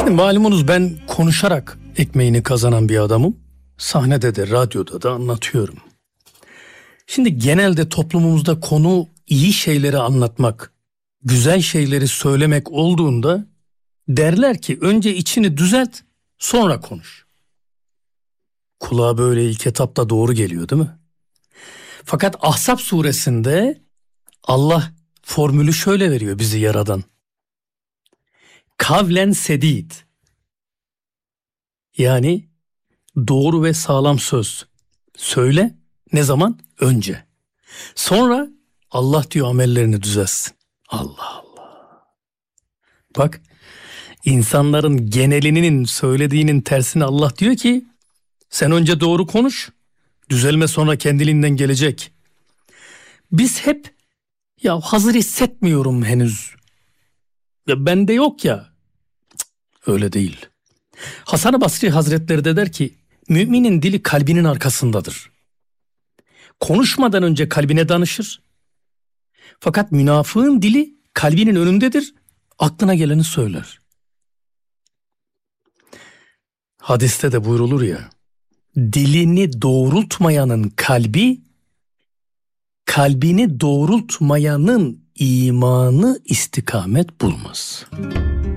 Efendim malumunuz ben konuşarak ekmeğini kazanan bir adamım. Sahnede de radyoda da anlatıyorum. Şimdi genelde toplumumuzda konu iyi şeyleri anlatmak, güzel şeyleri söylemek olduğunda derler ki önce içini düzelt, sonra konuş. Kulağa böyle ilk etapta doğru geliyor değil mi? Fakat Ahzab suresinde Allah formülü şöyle veriyor bizi yaradan. Kavlen sedid. Yani doğru ve sağlam söz. Söyle, ne zaman? Önce. Sonra Allah diyor amellerini düzelsin. Allah Allah. Bak, insanların genelinin söylediğinin tersine Allah diyor ki sen önce doğru konuş, düzelme sonra kendiliğinden gelecek. Biz hep ya hazır hissetmiyorum henüz. Ya bende yok ya. Cık, öyle değil. Hasan-ı Basri Hazretleri de der ki müminin dili kalbinin arkasındadır. Konuşmadan önce kalbine danışır. Fakat münafığın dili kalbinin önündedir. Aklına geleni söyler. Hadiste de buyrulur ya. Dilini doğrultmayanın kalbi, kalbini doğrultmayanın imanı istikamet bulmaz.